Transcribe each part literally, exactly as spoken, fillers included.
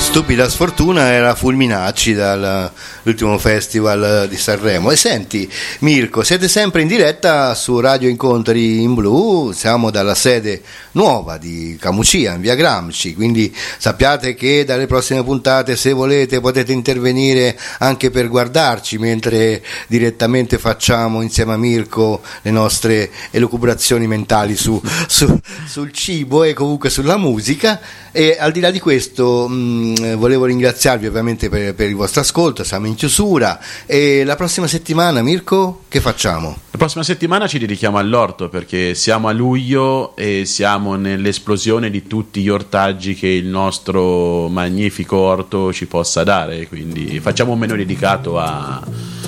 Stupida sfortuna era Fulminacci dall'ultimo festival di Sanremo. E senti Mirko, siete sempre in diretta su Radio Incontri in Blu, siamo dalla sede nuova di Camucia in via Gramsci, quindi sappiate che dalle prossime puntate, se volete, potete intervenire anche per guardarci mentre direttamente facciamo insieme a Mirko le nostre elucubrazioni mentali su, su, sul cibo e comunque sulla musica. E al di là di questo mh, volevo ringraziarvi ovviamente per, per il vostro ascolto, siamo in chiusura e la prossima settimana, Mirko, che facciamo? La prossima settimana ci dedichiamo all'orto, perché siamo a luglio e siamo nell'esplosione di tutti gli ortaggi che il nostro magnifico orto ci possa dare, quindi facciamo un menù dedicato a,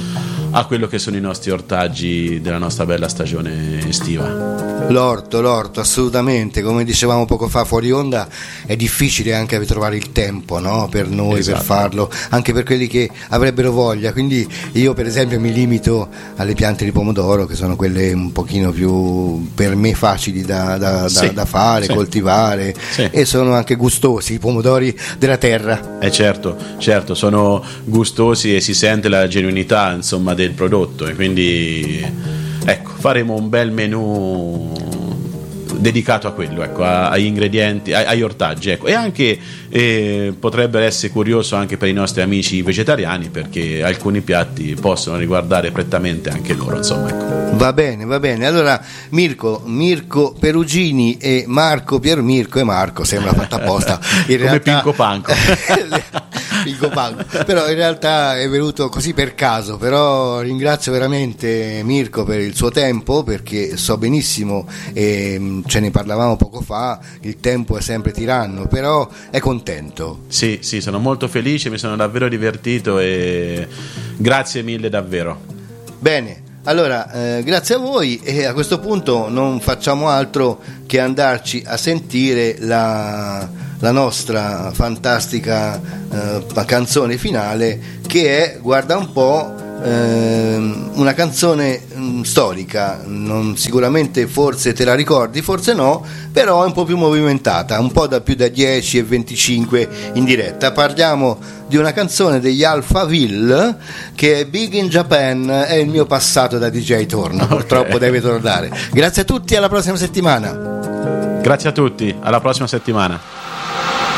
a quello che sono i nostri ortaggi della nostra bella stagione estiva. L'orto, l'orto, assolutamente, come dicevamo poco fa fuori onda, è difficile anche trovare il tempo, no? Per noi, esatto, per farlo, anche per quelli che avrebbero voglia, quindi io per esempio mi limito alle piante di pomodoro, che sono quelle un pochino più per me facili da, da, sì, da, da fare, sì, coltivare, sì, e sono anche gustosi, i pomodori della terra. Eh certo, certo, sono gustosi e si sente la genuinità, insomma, del prodotto, e quindi ecco, faremo un bel menù dedicato a quello, ecco, agli ingredienti, agli ortaggi, ecco. E anche eh, potrebbe essere curioso anche per i nostri amici vegetariani, perché alcuni piatti possono riguardare prettamente anche loro, insomma, ecco. Va bene, va bene. Allora Mirko, Mirko Perugini e Marco Pier Mirko e Marco, sembra fatta apposta. In come realtà, Pinco Panco. Pinco Panco. Però in realtà è venuto così per caso, però ringrazio veramente Mirko per il suo tempo, perché so benissimo, e ce ne parlavamo poco fa, il tempo è sempre tiranno, però è contento. Sì, sì, sono molto felice, mi sono davvero divertito e grazie mille davvero. Bene. Allora, eh, grazie a voi, e a questo punto non facciamo altro che andarci a sentire la, la nostra fantastica eh, canzone finale, che è, guarda un po', eh, una canzone mh, storica, non, sicuramente forse te la ricordi, forse no, però è un po' più movimentata, un po' da più da dieci e venticinque in diretta. Parliamo di una canzone degli Alphaville che è Big in Japan, è il mio passato da D J torna, okay, purtroppo deve tornare. Grazie a tutti, alla prossima settimana. Grazie a tutti, alla prossima settimana.